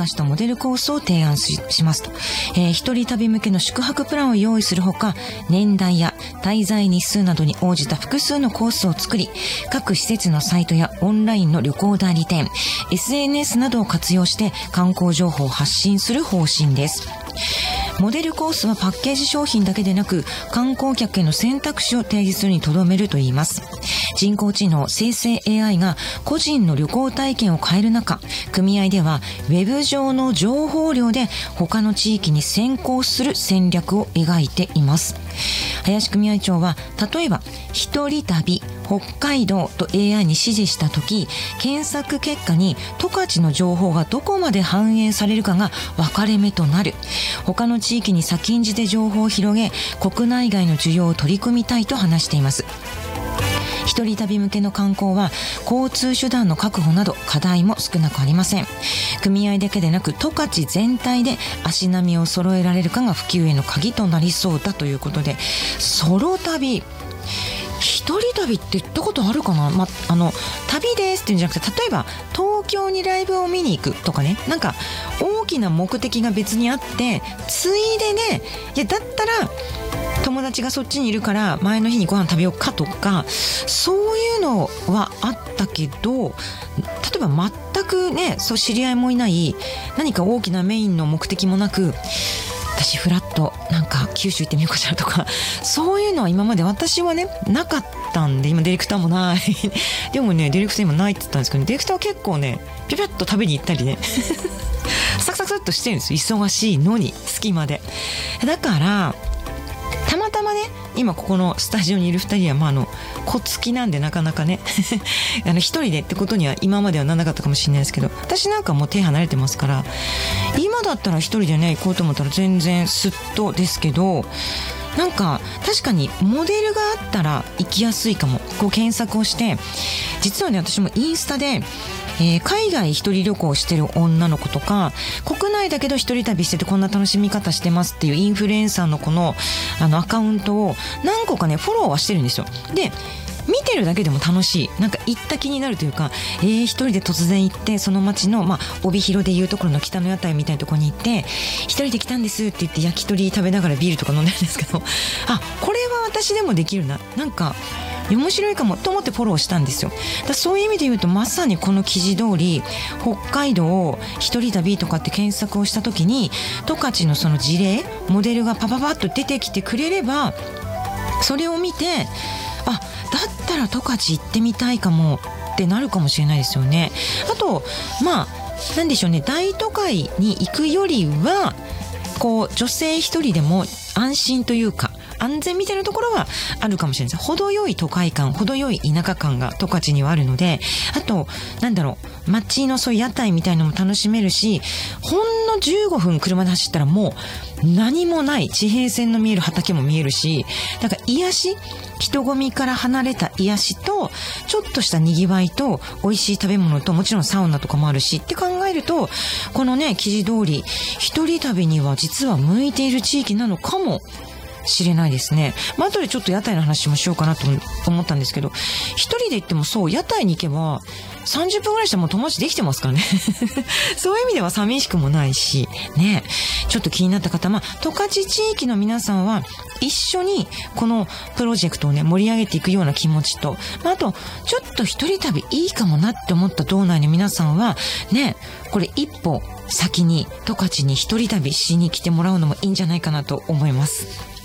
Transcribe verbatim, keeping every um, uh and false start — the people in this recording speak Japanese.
かしたモデルコースを提案 し, しますと、えー、一人旅向けの宿泊プランを用意するほか、年代や滞在日数などに応じた複数のコースを作り、各施設のサイトやオンラインの旅行代理店、 エスエヌエス などを活用して観光情報を発信する方針です。モデルコースはパッケージ商品だけでなく、観光客への選択肢を提示するにとどめるといいます。人工知能生成 エーアイ が個人の旅行体験を変える中、組合ではウェブ上の情報量で他の地域に先行する戦略を描いています。林組合長は、例えば一人旅北海道と エーアイ に指示したとき、検索結果に十勝の情報がどこまで反映されるかが分かれ目となる。他の地域に先んじて情報を広げ、国内外の需要を取り組みたいと話しています。一人旅向けの観光は交通手段の確保など課題も少なくありません。組合だけでなく十勝全体で足並みを揃えられるかが普及への鍵となりそうだということで、ソロ旅、一人旅って言ったことあるかな、ま、あの旅ですっていうんじゃなくて、例えば東京にライブを見に行くとかね、なんか大きな目的が別にあって、ついでね、いやだったら友達がそっちにいるから前の日にご飯食べようかとか、そういうのはあったけど、例えば全くね、そう知り合いもいない何か大きなメインの目的もなく、私フラッとなんか九州行ってみようかしらとか、そういうのは今まで私はねなかったんで、今ディレクターもないでもねディレクター今ないって言ったんですけど、ディレクターは結構ねピュピュッと食べに行ったりねサクサクサクっとしてるんですよ、忙しいのに隙間で。だからたまたまね、今ここのスタジオにいるふたりは、まあ、あの子付きなんでなかなかねあの一人でってことには今まではならなかったかもしれないですけど、私なんかもう手離れてますから、今だったら一人でね行こうと思ったら全然スッとですけど、なんか確かにモデルがあったら行きやすいかも。こう検索をして、実はね私もインスタでえー、海外一人旅行してる女の子とか、国内だけど一人旅しててこんな楽しみ方してますっていうインフルエンサーの子のあのアカウントを何個かねフォローはしてるんですよ。で見てるだけでも楽しい、なんか行った気になるというか、えー、一人で突然行って、その町の、まあ、帯広でいうところの北の屋台みたいなところに行って、一人で来たんですって言って焼き鳥食べながらビールとか飲んでるんですけど、あ、これは私でもできるな、なんか面白いかもと思ってフォローしたんですよ。だそういう意味で言うと、まさにこの記事通り、北海道一人旅とかって検索をした時に十勝のその事例モデルがパパパッと出てきてくれれば、それを見て、あ、だったら十勝行ってみたいかもってなるかもしれないですよね。あとまあなんでしょうね、大都会に行くよりはこう女性一人でも安心というか安全みたいなところはあるかもしれないです。程よい都会感、程よい田舎感が十勝にはあるので、あとなんだろう、街のそういう屋台みたいなのも楽しめるし、ほんのじゅうごふん車で走ったらもう何もない地平線の見える畑も見えるし、だから癒し、人混みから離れた癒しとちょっとしたにぎわいと美味しい食べ物ともちろんサウナとかもあるしって考えると、このね記事通り一人旅には実は向いている地域なのかもしれないですね。まあ後でちょっと屋台の話もしようかなと思ったんですけど、一人で行ってもそう屋台に行けばさんじゅっぷんぐらいしたらもう友達できてますからねそういう意味では寂しくもないしね。ちょっと気になった方、まあ十勝地域の皆さんは一緒にこのプロジェクトをね盛り上げていくような気持ちと、まあ、あとちょっと一人旅いいかもなって思った道内の皆さんはね、これ一歩先に十勝に一人旅しに来てもらうのもいいんじゃないかなと思います。